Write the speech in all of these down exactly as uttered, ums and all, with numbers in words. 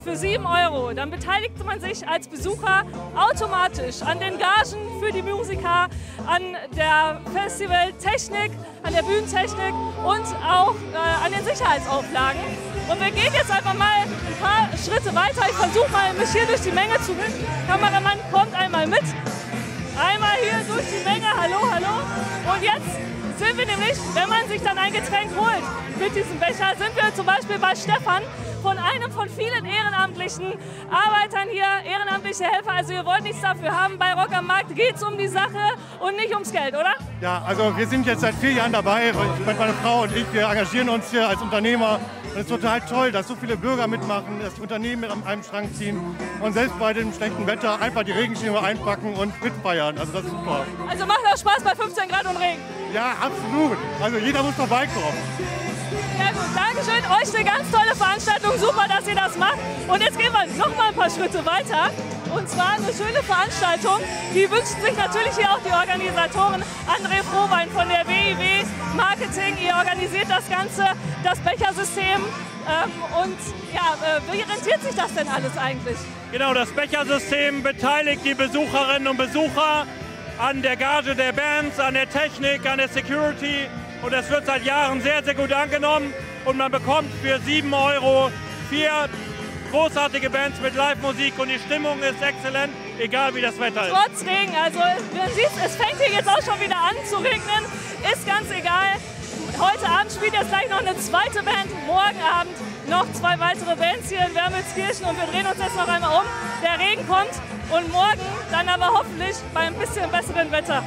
Für sieben Euro, dann beteiligt man sich als Besucher automatisch an den Gagen für die Musiker, an der Festivaltechnik, an der Bühnentechnik und auch äh, an den Sicherheitsauflagen. Und wir gehen jetzt einfach mal ein paar Schritte weiter. Ich versuche mal, mich hier durch die Menge zu bringen. Kameramann kommt einmal mit. Einmal hier durch die Menge, hallo, hallo. Und jetzt sind wir nämlich, wenn man sich dann ein Getränk holt mit diesem Becher, sind wir zum Beispiel bei Stefan, von einem von vielen ehrenamtlichen Arbeitern hier, ehrenamtliche Helfer. Also ihr wollt nichts dafür haben. Bei Rock am Markt geht es um die Sache und nicht ums Geld, oder? Ja, also wir sind jetzt seit vier Jahren dabei. Meine Frau und ich, wir engagieren uns hier als Unternehmer. Und es ist total toll, dass so viele Bürger mitmachen, dass die Unternehmen mit an einem Strang ziehen und selbst bei dem schlechten Wetter einfach die Regenschirme einpacken und mitfeiern. Also das ist super. Also macht auch Spaß bei fünfzehn Grad und Regen? Ja, absolut. Also jeder muss vorbeikommen. Ja gut, Dankeschön. Euch eine ganz tolle Veranstaltung. Super, dass ihr das macht. Und jetzt gehen wir noch mal ein paar Schritte weiter. Und zwar eine schöne Veranstaltung. Die wünschen sich natürlich hier auch die Organisatoren. André Frohwein von der W I W Marketing. Ihr organisiert das Ganze, das Bechersystem. Ähm, und ja, äh, wie rentiert sich das denn alles eigentlich? Genau, das Bechersystem beteiligt die Besucherinnen und Besucher an der Gage der Bands, an der Technik, an der Security. Und es wird seit Jahren sehr, sehr gut angenommen. Und man bekommt für sieben Euro vier großartige Bands mit Live-Musik. Und die Stimmung ist exzellent, egal wie das Wetter ist. Trotz Regen, also man sieht, es fängt hier jetzt auch schon wieder an zu regnen. Ist ganz egal. Heute Abend spielt jetzt gleich noch eine zweite Band. Morgen Abend noch zwei weitere Bands hier in Wermelskirchen. Und wir drehen uns jetzt noch einmal um. Der Regen kommt und morgen dann aber hoffentlich bei ein bisschen besseren Wetter.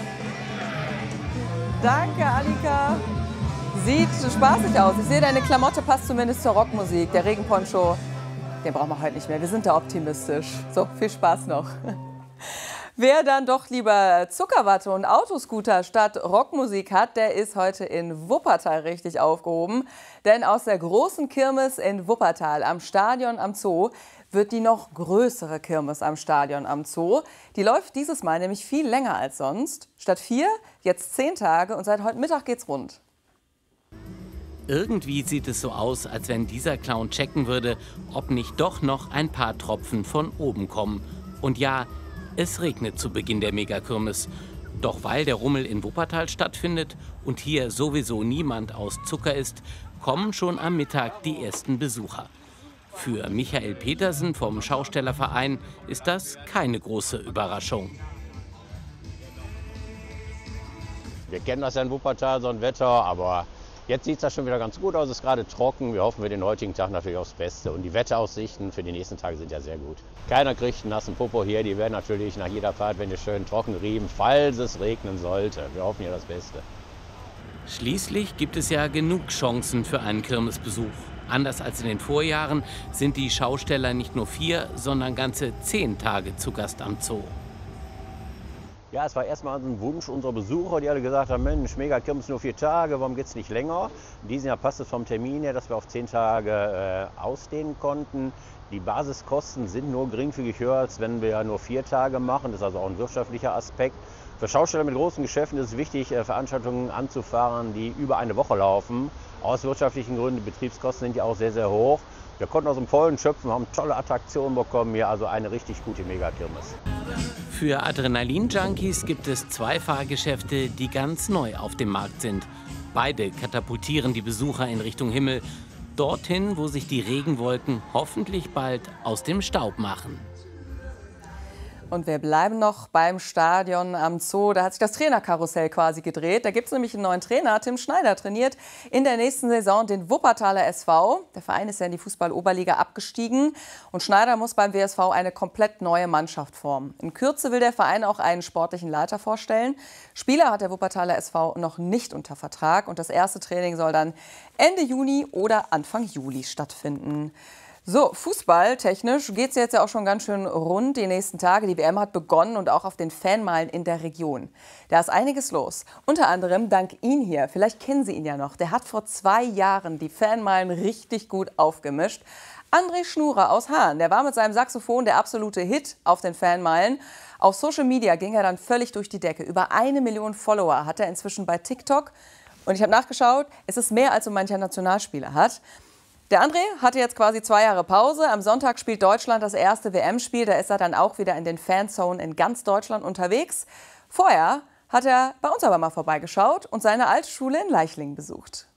Danke, Annika. Sieht spaßig aus. Ich sehe, deine Klamotte passt zumindest zur Rockmusik. Der Regenponcho, den brauchen wir heute nicht mehr. Wir sind da optimistisch. So, viel Spaß noch. Wer dann doch lieber Zuckerwatte und Autoscooter statt Rockmusik hat, der ist heute in Wuppertal richtig aufgehoben. Denn aus der großen Kirmes in Wuppertal am Stadion am Zoo wird die noch größere Kirmes am Stadion am Zoo. Die läuft dieses Mal nämlich viel länger als sonst. Statt vier, jetzt zehn Tage und seit heute Mittag geht's rund. Irgendwie sieht es so aus, als wenn dieser Clown checken würde, ob nicht doch noch ein paar Tropfen von oben kommen. Und ja, es regnet zu Beginn der Megakirmes. Doch weil der Rummel in Wuppertal stattfindet und hier sowieso niemand aus Zucker ist, kommen schon am Mittag die ersten Besucher. Für Michael Petersen vom Schaustellerverein ist das keine große Überraschung. Wir kennen das ja in Wuppertal, so ein Wetter, aber jetzt sieht es schon wieder ganz gut aus. Es ist gerade trocken. Wir hoffen für den heutigen Tag natürlich aufs Beste. Und die Wetteraussichten für die nächsten Tage sind ja sehr gut. Keiner kriegt einen nassen Popo hier. Die werden natürlich nach jeder Fahrt, wenn die schön trocken riemen, falls es regnen sollte. Wir hoffen ja das Beste. Schließlich gibt es ja genug Chancen für einen Kirmesbesuch. Anders als in den Vorjahren sind die Schausteller nicht nur vier, sondern ganze zehn Tage zu Gast am Zoo. Ja, es war erstmal ein Wunsch unserer Besucher, die alle gesagt haben, Mensch, Megakirmes nur vier Tage, warum geht es nicht länger? In diesem Jahr passt es vom Termin her, dass wir auf zehn Tage äh, ausdehnen konnten. Die Basiskosten sind nur geringfügig höher, als wenn wir nur vier Tage machen. Das ist also auch ein wirtschaftlicher Aspekt. Für Schausteller mit großen Geschäften ist es wichtig, äh, Veranstaltungen anzufahren, die über eine Woche laufen. Aus wirtschaftlichen Gründen, die Betriebskosten sind ja auch sehr, sehr hoch. Wir konnten aus dem Vollen schöpfen, haben tolle Attraktionen bekommen, hier also eine richtig gute Megakirmes. Für Adrenalin-Junkies gibt es zwei Fahrgeschäfte, die ganz neu auf dem Markt sind. Beide katapultieren die Besucher in Richtung Himmel, dorthin, wo sich die Regenwolken hoffentlich bald aus dem Staub machen. Und wir bleiben noch beim Stadion am Zoo. Da hat sich das Trainerkarussell quasi gedreht. Da gibt es nämlich einen neuen Trainer. Tim Schneider trainiert in der nächsten Saison den Wuppertaler S V. Der Verein ist ja in die Fußball-Oberliga abgestiegen. Und Schneider muss beim W S V eine komplett neue Mannschaft formen. In Kürze will der Verein auch einen sportlichen Leiter vorstellen. Spieler hat der Wuppertaler S V noch nicht unter Vertrag. Und das erste Training soll dann Ende Juni oder Anfang Juli stattfinden. So, fußballtechnisch geht es jetzt ja auch schon ganz schön rund die nächsten Tage. Die W M hat begonnen und auch auf den Fanmeilen in der Region. Da ist einiges los. Unter anderem dank Ihnen hier. Vielleicht kennen Sie ihn ja noch. Der hat vor zwei Jahren die Fanmeilen richtig gut aufgemischt. André Schnurer aus Hahn, der war mit seinem Saxophon der absolute Hit auf den Fanmeilen. Auf Social Media ging er dann völlig durch die Decke. Über eine Million Follower hat er inzwischen bei TikTok. Und ich habe nachgeschaut, es ist mehr, als so mancher Nationalspieler hat. Der André hatte jetzt quasi zwei Jahre Pause. Am Sonntag spielt Deutschland das erste W M-Spiel. Da ist er dann auch wieder in den Fanzone in ganz Deutschland unterwegs. Vorher hat er bei uns aber mal vorbeigeschaut und seine alte Schule in Leichlingen besucht.